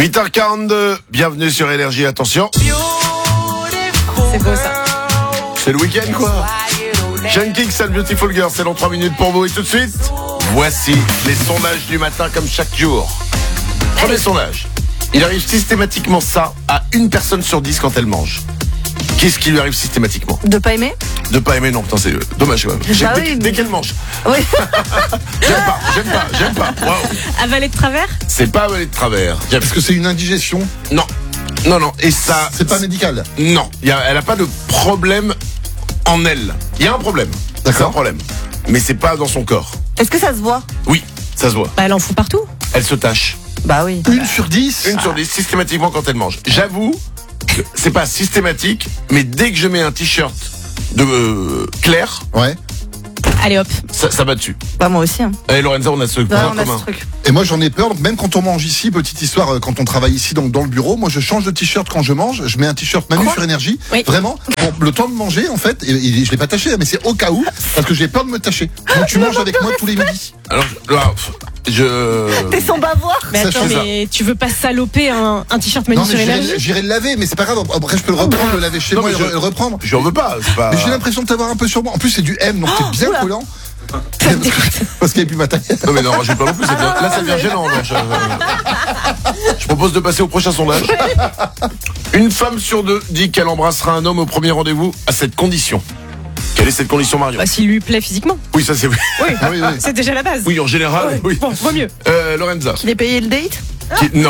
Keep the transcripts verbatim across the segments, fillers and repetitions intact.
huit heures quarante-deux, bienvenue sur Énergie, attention. C'est beau ça. C'est le week-end quoi. Sean Kingston, Beautiful Girl, c'est dans trois minutes pour vous et tout de suite, voici les sondages du matin comme chaque jour. Premier sondage, il arrive systématiquement ça à une personne sur dix quand elle mange. Qu'est-ce qui lui arrive systématiquement? De pas aimer? De pas aimer, non, putain, c'est dommage quand même. Bah dès oui, dès mais- qu'elle mange. Oui. J'aime pas, j'aime pas, j'aime pas. Wow. Avaler de travers? C'est pas avaler de travers. J'aime- Est-ce que c'est une indigestion? Non, non, non. Et ça, C'est pas médical. non, il y a- elle a pas de problème en elle. Il y a un problème. D'accord. C'est un problème. Mais c'est pas dans son corps. Est-ce que ça se voit? Oui, ça se voit. Bah, elle en fout partout. Elle se tâche. Bah oui. Une sur dix. Une sur dix, systématiquement quand elle mange. J'avoue que c'est pas systématique, mais dès que je mets un t-shirt de euh, clair, Ouais. Allez hop. ça, ça va dessus. Bah moi aussi. Hein. Et Lorenza, on a ce Ouais, point on a commun. ce truc. Et moi j'en ai peur, donc même quand on mange ici, petite histoire, euh, quand on travaille ici donc dans le bureau, moi je change de t-shirt quand je mange, je mets un t-shirt Manu sur énergie, Oui. vraiment, pour le temps de manger en fait, et, et je l'ai pas taché, mais c'est au cas où, parce que j'ai peur de me tacher. Donc tu manges avec moi tous les midis. Alors, je, là, pff, je... T'es sans bavoir? Mais Ça, attends, je fais mais tu veux pas saloper un, un t-shirt Manu Non sur mais énergie? j'irai j'irai le laver, mais c'est pas grave, après je peux le reprendre, le laver chez Non, moi et mais le, je- le reprendre. J'en veux pas, c'est pas... Mais j'ai l'impression de t'avoir un peu sur moi. En plus c'est du M, donc c'est bien oula. collant. Parce qu'il n'y a plus ma taille. Non mais non, rajoute pas non plus, ça devient- là ça devient gênant. là, je... je propose de passer au prochain sondage. Une femme sur deux dit qu'elle embrassera un homme au premier rendez-vous à cette condition. Quelle est cette condition, Marion? Bah, s'il lui plaît physiquement. Oui, ça c'est oui. Oui, Ah oui, oui. c'est déjà la base. Oui, en général, Ouais. oui. Bon, vaut mieux. Euh, Lorenza. Il est payé le date? Qui- Non.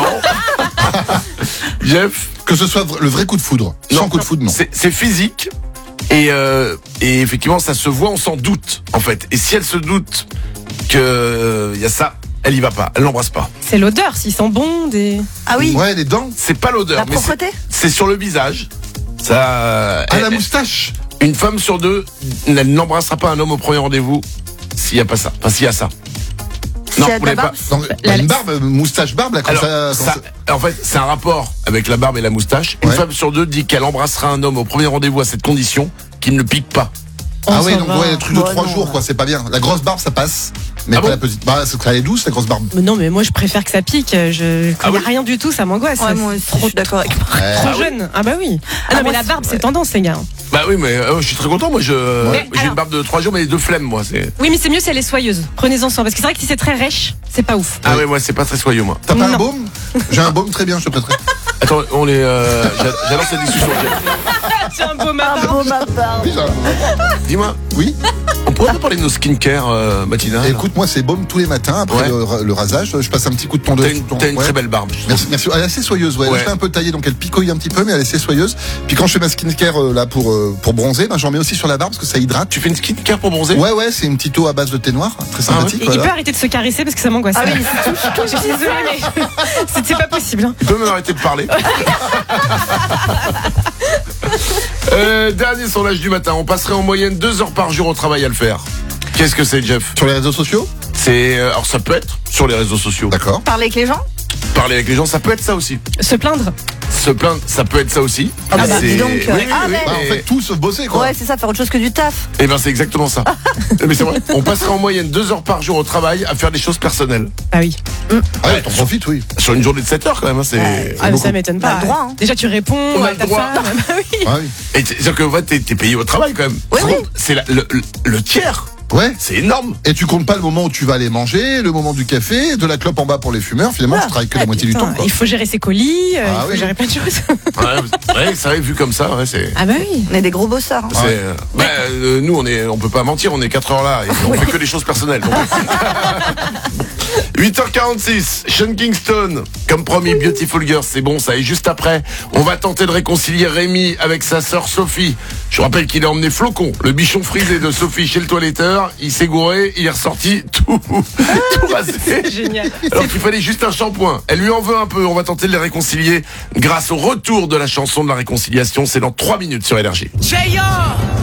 Jeff. Que ce soit le vrai coup de foudre. Sans Non. coup de foudre, non. C'est c'est physique. Et, euh, et effectivement, ça se voit, on s'en doute, en fait. Et si elle se doute que il y a ça, elle y va pas, elle l'embrasse pas. C'est l'odeur, s'il sent bon, des. Ah oui. Ouais, les dents. C'est pas l'odeur, La mais c'est- propreté? c'est sur le visage. Ça. À elle- la moustache. Une femme sur deux, elle n'embrassera pas un homme au premier rendez-vous s'il y a pas ça. Enfin, s'il y a ça. Non, S'il y a de vous la l'avez pas. barbe? Non, La- bah, une barbe, euh, moustache barbe, là, quand Alors, ça. quand ça- ça- en fait, c'est un rapport avec la barbe et la moustache. Une Ouais. femme sur deux dit qu'elle embrassera un homme au premier rendez-vous à cette condition qu'il ne pique pas. Ah On oui, s'en donc va. ouais, le truc de Bah, trois non. jours, quoi, c'est pas bien. La grosse barbe, ça passe, mais Ah pas bon la petite. Bah, c'est elle est douce, la grosse barbe. Mais non, mais moi je préfère que ça pique. Je Ah connais oui. rien du tout, ça m'angoisse. Ouais, moi aussi, je suis d'accord avec moi. Ouais. Trop Ah oui. jeune. Ah bah oui. Ah, Ah, non, mais moi, la c'est- barbe, c'est ouais. tendance, les gars. Bah oui, mais euh, je suis très content. Moi, je Mais j'ai alors- une barbe de trois jours, mais de flemme, moi. C'est. Oui, mais c'est mieux si elle est soyeuse. Prenez-en soin. Parce que c'est vrai que si c'est très rêche, c'est pas ouf. Ah ouais, moi, c'est pas très soyeux, moi. T'as pas un Non. baume? J'ai un baume très bien, je te prêterai. Attends, on est. Euh, j'a- J'adore cette discussion. C'est un beau Ah beau ma barbe. Oui, j'ai un baume. Dis-moi, Oui. on pourrait pas parler de nos skincare euh, matinales? Écoute, moi, c'est baume tous les matins après Ouais. le, ra- le rasage. Je passe un petit coup de tondeuse. T'as une, tout le temps. t'as une Ouais. très belle barbe. je trouve. Merci, merci. Elle est assez soyeuse, ouais. Ouais. Je l'ai un peu taillée, donc elle picoille un petit peu, mais elle est assez soyeuse. Puis quand je fais ma skincare euh, là pour euh, pour bronzer, ben j'en mets aussi sur la barbe parce que ça hydrate. Tu fais une skincare pour bronzer? Ouais, ouais, c'est une petite eau à base de thé noir, très Ah ouais. sympathique. Et il peut voilà. arrêter de se caresser parce que ça m'angoisse. Ah oui, c'est tout. Je suis désolée, mais c'est- c'est pas possible. hein. Tu peux même arrêter de parler. euh, dernier sondage du matin. On passerait en moyenne deux heures par jour au travail à le faire. Qu'est-ce que c'est, Jeff? Sur les réseaux sociaux? C'est euh, alors ça peut être sur les réseaux sociaux. D'accord. Parler avec les gens? Parler avec les gens, ça peut être ça aussi. Se plaindre. Se plaindre, ça peut être ça aussi. Ah bah, C'est- dis donc, Oui, euh, oui, ah oui, ouais. Bah, en mais- fait, tout sauf bosser, quoi. Ouais, c'est ça, faire autre chose que du taf. Eh ben c'est exactement ça. Mais c'est vrai. On passerait en moyenne deux heures par jour au travail à faire des choses personnelles. Ah oui. Ah ouais, t'en profites, oui. Sur une journée de sept heures quand même. Hein, c'est. Ouais. Ah, mais ça m'étonne On a pas. le droit, hein. Déjà, tu réponds On a à le ta droit. femme. Ah oui. Ah oui. Et c'est- c'est-à-dire que en fait, t'es, t'es payé au travail quand même. Oui, oui. C'est la- le, le, le tiers. Ouais. C'est énorme. Et tu comptes pas le moment où tu vas aller manger, le moment du café, de la clope en bas pour les fumeurs. Finalement, Ah. tu travailles que la Ah, moitié du putain, temps, quoi. il faut gérer ses colis, euh, Ah il faut oui. gérer plein de choses. Ouais, ouais, c'est vrai, vu comme ça, ouais, c'est. Ah bah oui. On est des gros bosseurs. hein. c'est euh, bah, euh, nous, on est, on peut pas mentir, on est quatre heures là et on fait que des choses personnelles. donc. huit heures quarante-six, Sean Kingston, comme promis, Beautiful Girl, c'est bon, ça. Et juste après, on va tenter de réconcilier Rémi avec sa sœur Sophie. Je rappelle qu'il a emmené Flocon, le bichon frisé de Sophie, chez le toiletteur. Il s'est gouré, il est ressorti tout, tout rasé. Génial. Alors qu'il fallait juste un shampoing. Elle lui en veut un peu. On va tenter de les réconcilier grâce au retour de la chanson de la réconciliation. C'est dans trois minutes sur Énergie.